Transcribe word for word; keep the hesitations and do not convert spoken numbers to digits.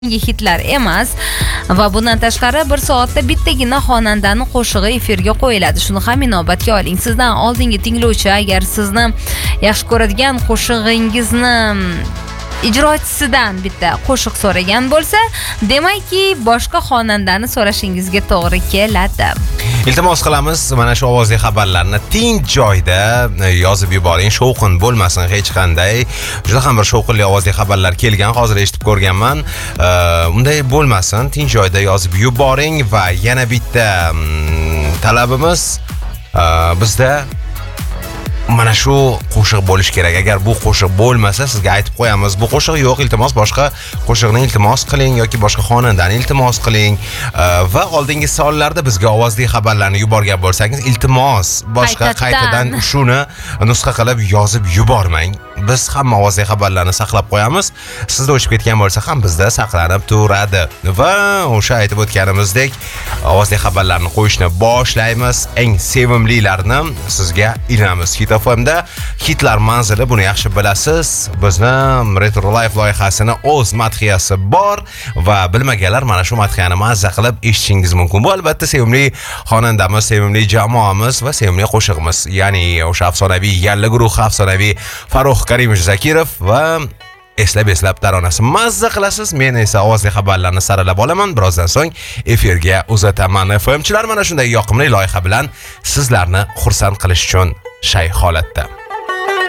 hitlar emas va bundan tashqari bir soatda bittagina xonandani qo'shig'i efirga qo'yiladi. Shuni ham inobatga oling. Sizdan oldingi tinglovchi agar sizni yaxshi ko'radigan qo'shig'ingizni ijrochisidan bitta qo'shiq so'ragan bo'lsa, demakki boshqa xonandani so'rashingizga to'g'ri keladi. Iltimos qilamiz, mana shu ovozli xabarlarni tinch joyda yozib yuboring, shovqin bo'lmasin hech qanday. Juda ham bir shovqinli ovozli xabarlar kelgan, hozir eshitib ko'rganman. Unday bo'lmasin, tinch joyda yozib yuboring va yana bitta talabimiz bizda mana shu qo'shiq bo'lish kerak. Agar bu qo'shiq bo'lmasa, sizga aytib qo'yamiz, bu qo'shiq yo'q, iltimos boshqa qo'shiqni iltimos qiling yoki boshqa xonandani iltimos qiling. Va oldingi savollarda bizga ovozli xabarlarni yuborgan bo'lsangiz, iltimos boshqa qaytadan shuni nusxa qilib yozib yubormang. Biz hamma ovozli xabarlarni saqlab qo'yamiz. Sizda o'chib ketgan bo'lsa ham bizda saqlanib turadi. Va o'sha aytib o'tganimizdek, ovozli xabarlarni qo'yishni boshlaymiz. Eng sevimlilarini sizga ilamiz. Hit F M da hitlar manzili, buni yaxshi bilasiz. Bizni Retro Life loyihasini o'z madhiyasi bor va bilmaganlar mana shu madhiyani mazza qilib eshitishingiz mumkin. Bu albatta sevimli xonandamiz, sevimli jamoamiz va sevimli qo'shig'imiz. Ya'ni o'sha afsonaviy Yalla guruhi, afsonaviy Farruh Karimov Zakirov va eslab-eslab taronasi mazza qilasiz. Men esa ovozli xabarlarni saralab olaman. Birozdan so'ng efirga uzataman. F M chilar mana shunday yoqimli loyiha bilan sizlarni xursand qilish uchun shay holatda.